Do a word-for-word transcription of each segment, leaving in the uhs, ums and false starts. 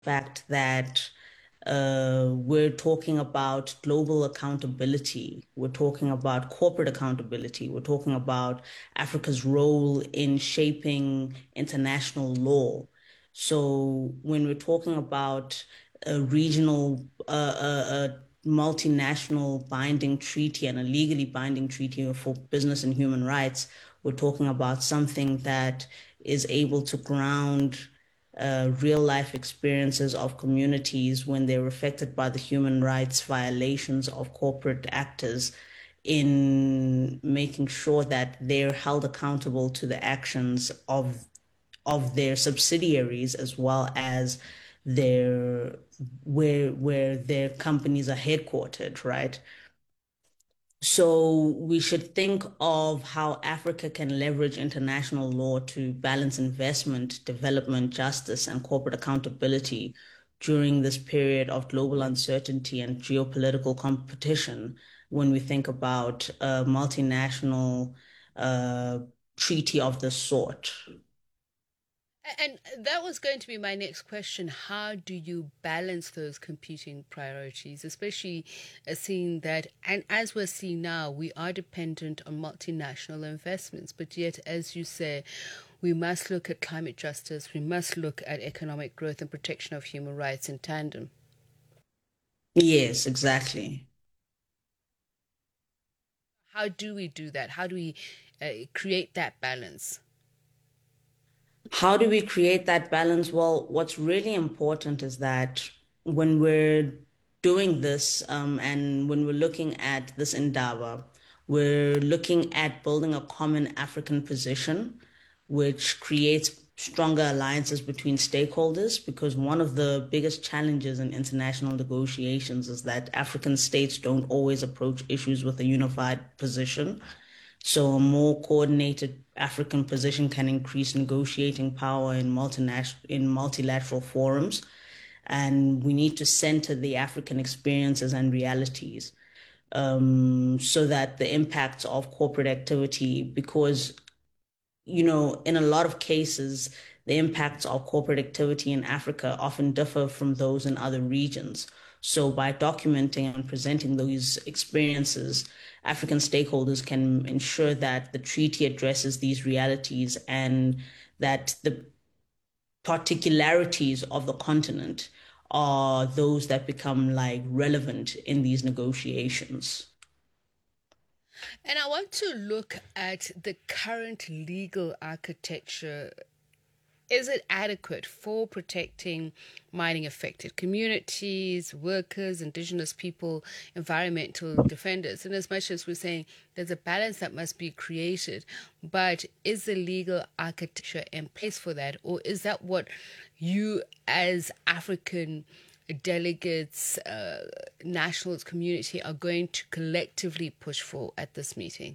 fact that uh, we're talking about global accountability. We're talking about corporate accountability. We're talking about Africa's role in shaping international law. So when we're talking about a regional, uh, a, a multinational binding treaty and a legally binding treaty for business and human rights, we're talking about something that is able to ground uh, real life experiences of communities when they're affected by the human rights violations of corporate actors in making sure that they're held accountable to the actions of of their subsidiaries as well as their where where their companies are headquartered, right? So we should think of how Africa can leverage international law to balance investment, development, justice, and corporate accountability during this period of global uncertainty and geopolitical competition when we think about a multinational uh, treaty of this sort. And that was going to be my next question. How do you balance those competing priorities, especially uh, seeing that, and as we're seeing now, we are dependent on multinational investments, but yet, as you say, we must look at climate justice, we must look at economic growth and protection of human rights in tandem. Yes, exactly. How do we do that? How do we uh, create that balance? How do we create that balance? Well, what's really important is that when we're doing this, um, and when we're looking at this endeavor, we're looking at building a common African position, which creates stronger alliances between stakeholders, because one of the biggest challenges in international negotiations is that African states don't always approach issues with a unified position. So a more coordinated African position can increase negotiating power in multinational in multilateral forums. And we need to center the African experiences and realities, um, so that the impacts of corporate activity, because you know, in a lot of cases, the impacts of corporate activity in Africa often differ from those in other regions. So, by documenting and presenting those experiences, African stakeholders can ensure that the treaty addresses these realities and that the particularities of the continent are those that become like relevant in these negotiations. And I want to look at the current legal architecture. Is it adequate for protecting mining affected communities, workers, indigenous people, environmental defenders? And as much as we're saying there's a balance that must be created, but is the legal architecture in place for that? Or is that what you, as African delegates, uh, nationals, community, are going to collectively push for at this meeting?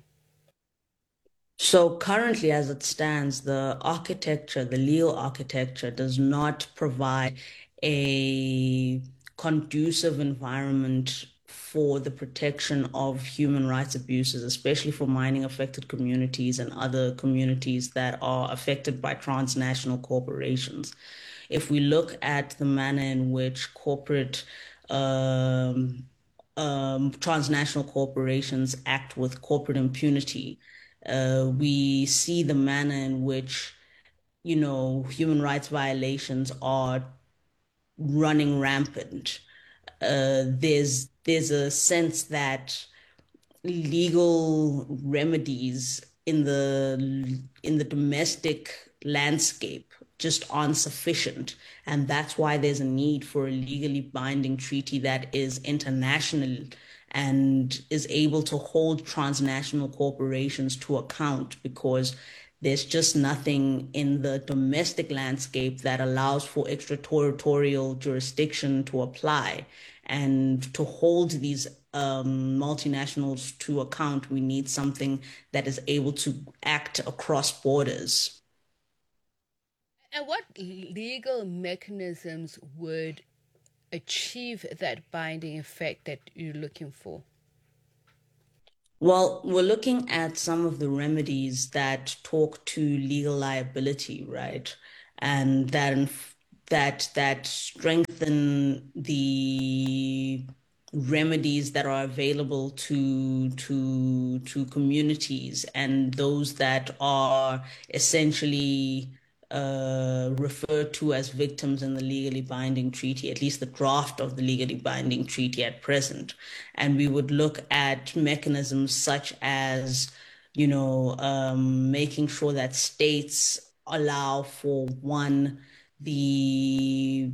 So currently, as it stands, the architecture, the legal architecture, does not provide a conducive environment for the protection of human rights abuses, especially for mining affected communities and other communities that are affected by transnational corporations. If we look at the manner in which corporate um, um, transnational corporations act with corporate impunity, uh, we see the manner in which, you know, human rights violations are running rampant. Uh, there's there's a sense that legal remedies in the in the domestic landscape just aren't sufficient, and that's why there's a need for a legally binding treaty that is international and is able to hold transnational corporations to account, because there's just nothing in the domestic landscape that allows for extraterritorial jurisdiction to apply. And to hold these um, multinationals to account, we need something that is able to act across borders. And what legal mechanisms would achieve that binding effect that you're looking for? Well, we're looking at some of the remedies that talk to legal liability, right? And that that that strengthen the remedies that are available to to to communities and those that are essentially uh, referred to as victims in the legally binding treaty, at least the draft of the legally binding treaty at present. And we would look at mechanisms such as, you know, um, making sure that states allow for one, the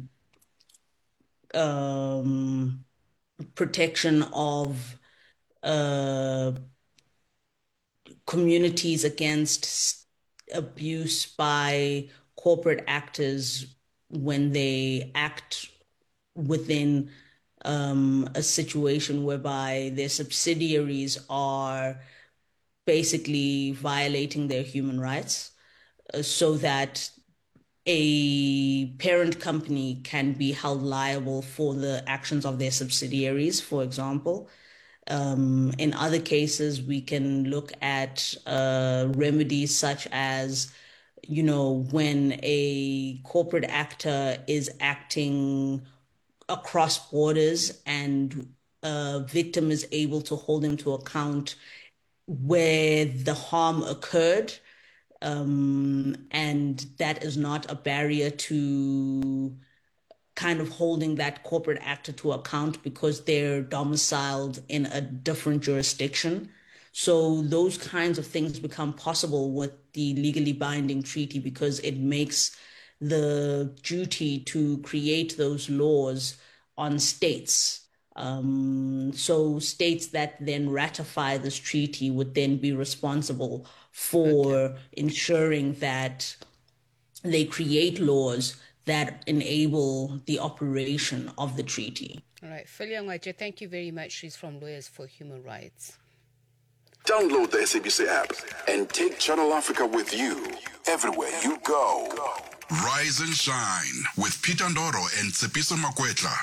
um, protection of uh, communities against abuse by corporate actors when they act within um, a situation whereby their subsidiaries are basically violating their human rights, uh, so that a parent company can be held liable for the actions of their subsidiaries, for example. Um, in other cases, we can look at uh, remedies such as, you know, when a corporate actor is acting across borders and a victim is able to hold him to account where the harm occurred. Um, and that is not a barrier to kind of holding that corporate actor to account because they're domiciled in a different jurisdiction. So those kinds of things become possible with the legally binding treaty because it makes the duty to create those laws on states. Um, so states that then ratify this treaty would then be responsible for okay. ensuring that they create laws that enable the operation of the treaty. All right. Philia Ngwaje, thank you very much. She's from Lawyers for Human Rights. Download the S A B C app and take Channel Africa with you everywhere you go. Rise and shine with Peter Ndoro and Tsepiso Makwetla.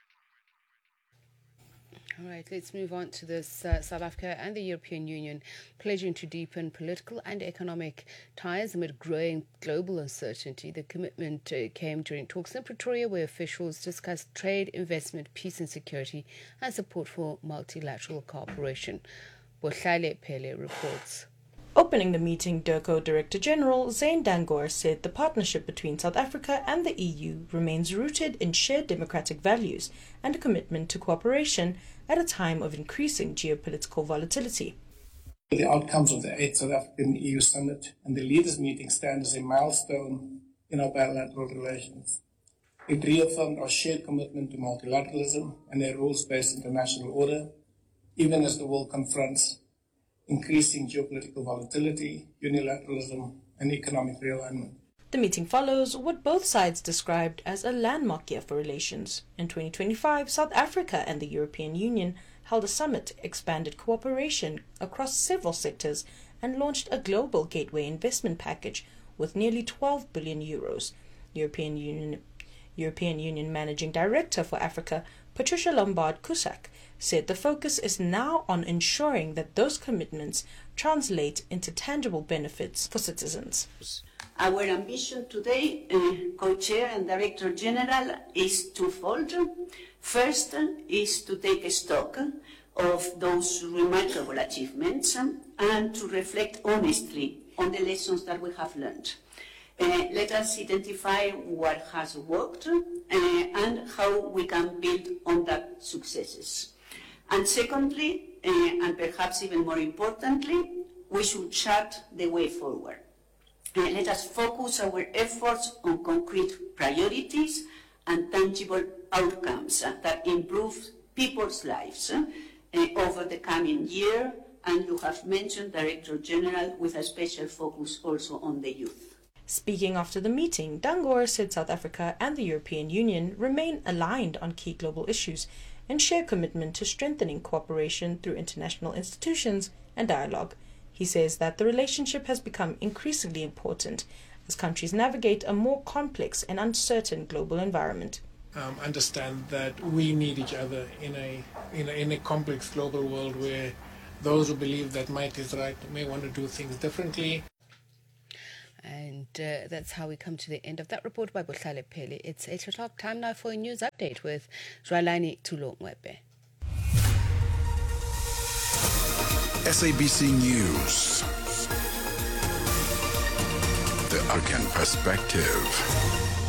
All right, let's move on to this. Uh, South Africa and the European Union pledging to deepen political and economic ties amid growing global uncertainty. The commitment uh, came during talks in Pretoria where officials discussed trade, investment, peace and security and support for multilateral cooperation. Bohlale Pele reports. Opening the meeting, DIRCO Director General Zane Dangor said the partnership between South Africa and the E U remains rooted in shared democratic values and a commitment to cooperation at a time of increasing geopolitical volatility. The outcomes of the eighth South African E U Summit and the leaders' meeting stand as a milestone in our bilateral relations. It reaffirmed our shared commitment to multilateralism and a rules-based international order, even as the world confronts increasing geopolitical volatility, unilateralism, and economic realignment. The meeting follows what both sides described as a landmark year for relations. In twenty twenty-five, South Africa and the European Union held a summit, expanded cooperation across several sectors, and launched a global gateway investment package with nearly twelve billion euros. European Union, European Union Managing Director for Africa, Patricia Lombard-Cusack, said the focus is now on ensuring that those commitments translate into tangible benefits for citizens. Our ambition today, uh, Co-Chair and Director General, is twofold. First is to take stock of those remarkable achievements and to reflect honestly on the lessons that we have learned. Uh, let us identify what has worked uh, and how we can build on that successes. And secondly, uh, and perhaps even more importantly, we should chart the way forward. Uh, let us focus our efforts on concrete priorities and tangible outcomes uh, that improve people's lives uh, uh, over the coming year. And you have mentioned Director General with a special focus also on the youth. Speaking after the meeting, Dangor said South Africa and the European Union remain aligned on key global issues and share commitment to strengthening cooperation through international institutions and dialogue. He says that the relationship has become increasingly important as countries navigate a more complex and uncertain global environment. Um, understand that we need each other in a, in a in a complex global world where those who believe that might is right may want to do things differently. And uh, that's how we come to the end of that report by Bohlale Pele. It's eight o'clock. Time now for a news update with Zwalani Tulongwepe. S A B C News. The African Perspective.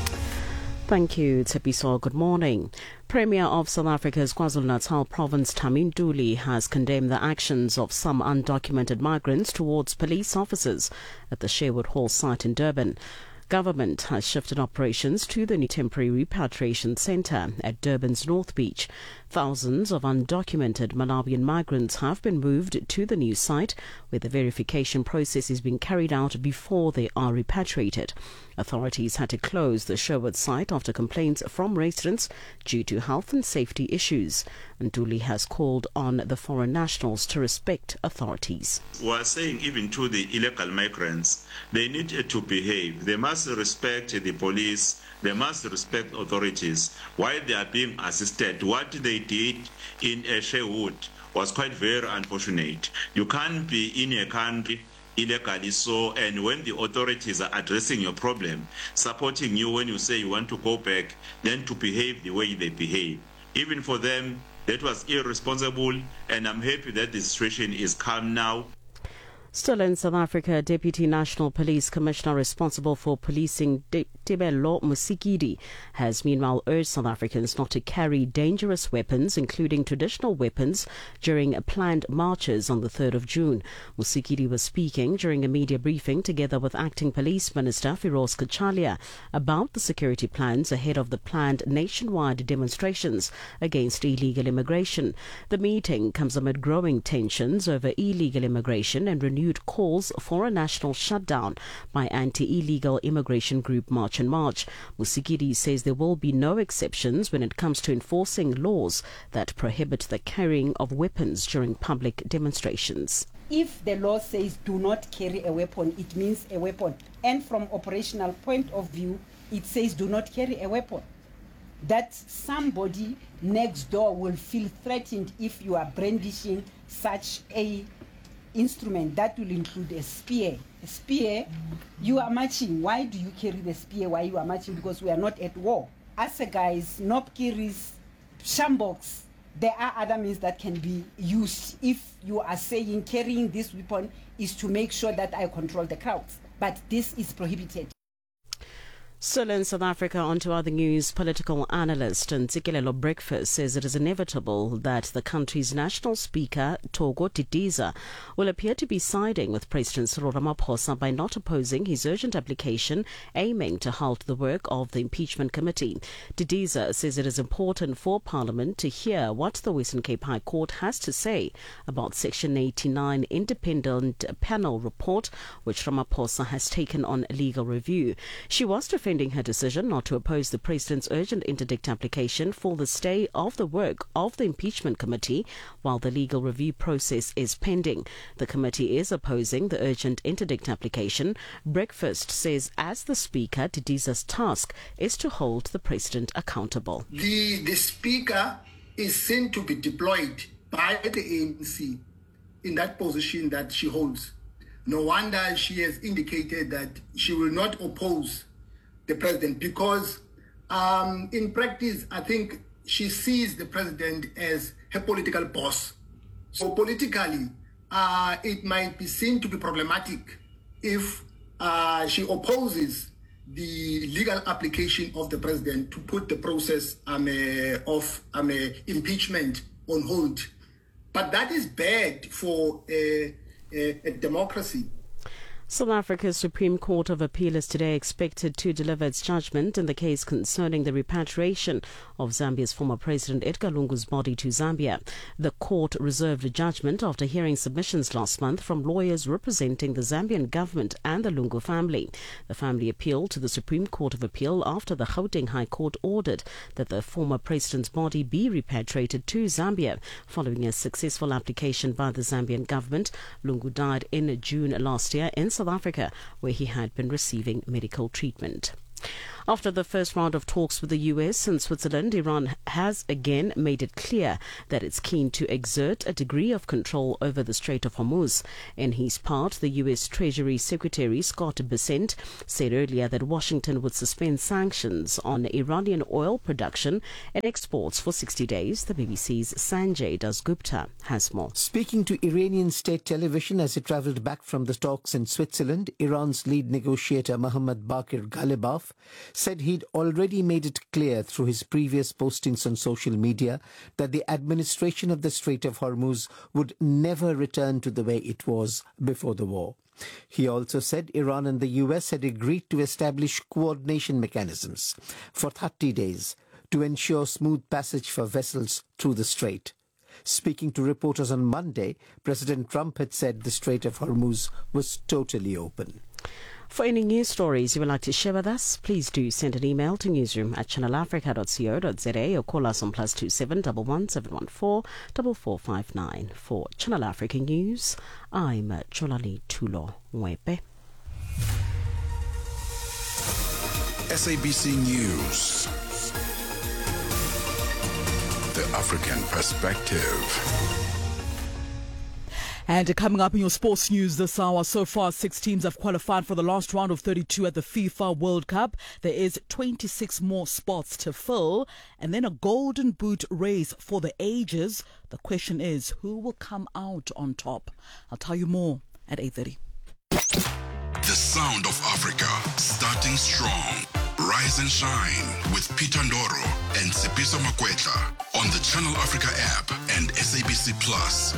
Thank you, Tsepiso. Good morning. Premier of South Africa's KwaZulu-Natal province, Tammy Ntuli, has condemned the actions of some undocumented migrants towards police officers at the Sherwood Hall site in Durban. Government has shifted operations to the new temporary repatriation centre at Durban's North Beach. Thousands of undocumented Malawian migrants have been moved to the new site, where the verification process is being carried out before they are repatriated. Authorities had to close the Sherwood site after complaints from residents due to health and safety issues. Ntuli has called on the foreign nationals to respect authorities. We are saying even to the illegal migrants, they need to behave. They must respect the police. They must respect authorities. While they are being assisted, what they did in Sherwood was quite very unfortunate. You can't be in a country illegally so, and when the authorities are addressing your problem, supporting you when you say you want to go back, then to behave the way they behave. Even for them, that was irresponsible, and I'm happy that the situation is calm now. Still in South Africa, Deputy National Police Commissioner responsible for policing Tebello Musikidi has meanwhile urged South Africans not to carry dangerous weapons, including traditional weapons, during planned marches on the third of June. Musikidi was speaking during a media briefing together with Acting Police Minister Firoz Kachalia about the security plans ahead of the planned nationwide demonstrations against illegal immigration. The meeting comes amid growing tensions over illegal immigration and renewed calls for a national shutdown by anti-illegal immigration group March and March. Musikidi says there will be no exceptions when it comes to enforcing laws that prohibit the carrying of weapons during public demonstrations. If the law says do not carry a weapon, it means a weapon. And from operational point of view, it says do not carry a weapon. That somebody next door will feel threatened if you are brandishing such a instrument. That will include a spear. A spear, you are marching. Why do you carry the spear while you are marching? Because we are not at war. Asa guys, nopkiris, shamboks, there are other means that can be used if you are saying carrying this weapon is to make sure that I control the crowds. But this is prohibited. Still in South Africa, on to other news. Political analyst Ntsikelelo Breakfast says it is inevitable that the country's national speaker, Togo Didiza, will appear to be siding with President Cyril Ramaphosa by not opposing his urgent application aiming to halt the work of the impeachment committee. Didiza says it is important for Parliament to hear what the Western Cape High Court has to say about Section eighty-nine independent panel report, which Ramaphosa has taken on legal review. She was defending her decision not to oppose the President's urgent interdict application for the stay of the work of the impeachment committee while the legal review process is pending. The committee is opposing the urgent interdict application. Breakfast says as the Speaker, Didiza's task is to hold the President accountable. The, the Speaker is seen to be deployed by the A N C in that position that she holds. No wonder she has indicated that she will not oppose the president, because um, in practice, I think she sees the president as her political boss. So politically, uh, it might be seen to be problematic if uh, she opposes the legal application of the president to put the process um, uh, of um, uh, impeachment on hold. But that is bad for a, a, a democracy. South Africa's Supreme Court of Appeal is today expected to deliver its judgment in the case concerning the repatriation of Zambia's former President Edgar Lungu's body to Zambia. The court reserved a judgment after hearing submissions last month from lawyers representing the Zambian government and the Lungu family. The family appealed to the Supreme Court of Appeal after the Gauteng High Court ordered that the former president's body be repatriated to Zambia. Following a successful application by the Zambian government, Lungu died in June last year in South Africa, where he had been receiving medical treatment. After the first round of talks with the U S and Switzerland, Iran has again made it clear that it's keen to exert a degree of control over the Strait of Hormuz. In his part, the U S Treasury Secretary Scott Bessent said earlier that Washington would suspend sanctions on Iranian oil production and exports for sixty days. The B B C's Sanjay Dasgupta has more. Speaking to Iranian state television as he travelled back from the talks in Switzerland, Iran's lead negotiator Mohammad Bakir Ghalibaf said he'd already made it clear through his previous postings on social media that the administration of the Strait of Hormuz would never return to the way it was before the war. He also said Iran and the U S had agreed to establish coordination mechanisms for thirty days to ensure smooth passage for vessels through the strait. Speaking to reporters on Monday, President Trump had said the Strait of Hormuz was totally open. For any news stories you would like to share with us, please do send an email to newsroom at channel africa dot co dot za or call us on plus two seven one one seven one four four four five nine. For Channel Africa News, I'm Cholani Tulo Mwepe. S A B C News. The African Perspective. And coming up in your sports news this hour, so far six teams have qualified for the last round of thirty-two at the FIFA World Cup. There is twenty-six more spots to fill, and then a golden boot race for the ages. The question is, who will come out on top? I'll tell you more at eight thirty. The sound of Africa, starting strong. Rise and shine with Peter Ndoro and Tsepiso Makwetla on the Channel Africa app and S A B C Plus.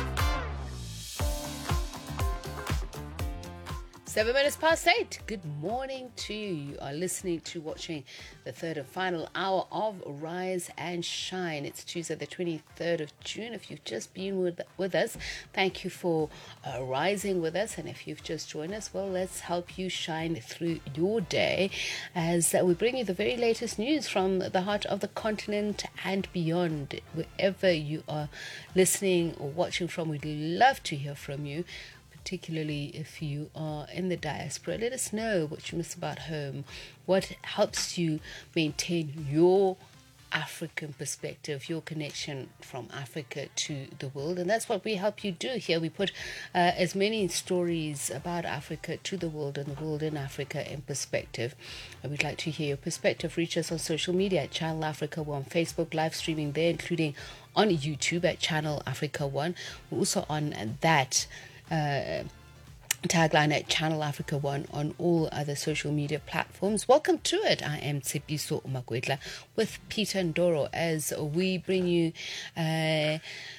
Seven minutes past eight. Good morning to you. You are listening to, watching the third and final hour of Rise and Shine. It's Tuesday, the twenty-third of June. If you've just been with, with us, thank you for uh, rising with us. And if you've just joined us, well, let's help you shine through your day as uh, we bring you the very latest news from the heart of the continent and beyond. Wherever you are listening or watching from, we'd love to hear from you. Particularly if you are in the diaspora. Let us know what you miss about home, what helps you maintain your African perspective, your connection from Africa to the world. And that's what we help you do here. We put uh, as many stories about Africa to the world and the world in Africa in perspective. And we'd like to hear your perspective. Reach us on social media at Channel Africa One, Facebook live streaming there, including on YouTube at Channel Africa One. We're also on that Uh, tagline at Channel Africa One on all other social media platforms. Welcome to it. I am Tsepiso Makwetla with Peter Ndoro as we bring you uh,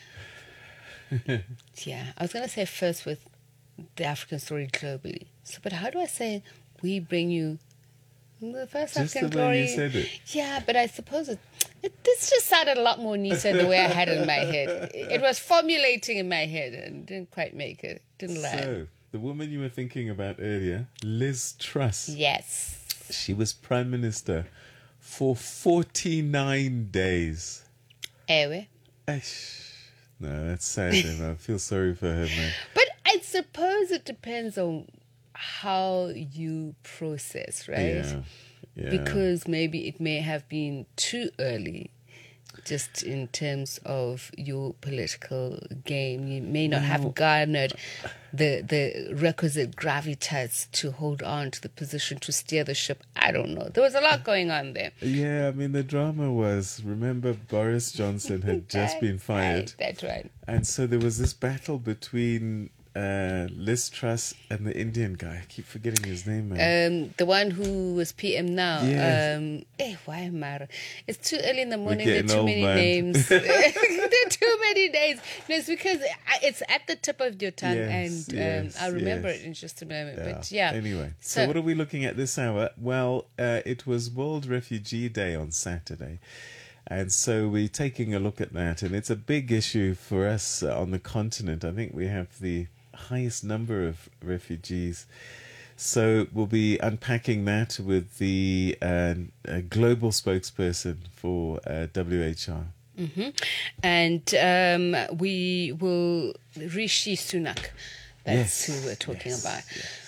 yeah, I was going to say first with the African story globally. So, but how do I say we bring you the first just African the way story? you said it. Yeah, but I suppose it, it this just sounded a lot more neater the way I had it in my head. It was formulating in my head and didn't quite make it. Didn't land. So, the woman you were thinking about earlier, Liz Truss. Yes. She was Prime Minister for forty-nine days. Ewe. Eish. No, that's sad. Man. I feel sorry for her, man. But I suppose it depends on how you process, right? Yeah. Yeah. Because maybe it may have been too early, just in terms of your political game. You may not have garnered the the requisite gravitas to hold on to the position, to steer the ship. I don't know. There was a lot going on there. Yeah, I mean, the drama was, remember, Boris Johnson had just been fired. Right, that's right. And so there was this battle between Uh, Liz Truss and the Indian guy. I keep forgetting his name, man. Um, the one who was P M now. Yes. Um, eh, why am I? It's too early in the morning. We're There are too old, many man. names. There are too many names. No, it's because it's at the tip of your tongue, Yes, and um, yes, I'll remember yes. it in just a moment. Yeah. But yeah. Anyway, so, So- what are we looking at this hour? Well, uh, it was World Refugee Day on Saturday. And so we're taking a look at that. And it's a big issue for us uh, on the continent. I think we have the highest number of refugees. So we'll be unpacking that with the uh, uh, global spokesperson for uh, W H R. hmm And um, we will Rishi Sunak. That's Yes, who we're talking yes, about. yes.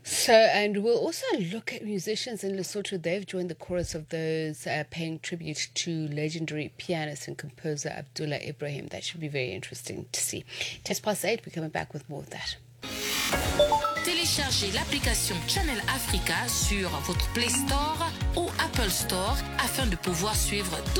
So, and we'll also look at musicians in Lesotho. They've joined the chorus of those uh, paying tribute to legendary pianist and composer Abdullah Ibrahim. That should be very interesting to see. Test past eight, we're coming back with more of that. Téléchargez l'application Channel Africa sur votre Play Store ou Apple Store afin de pouvoir suivre tout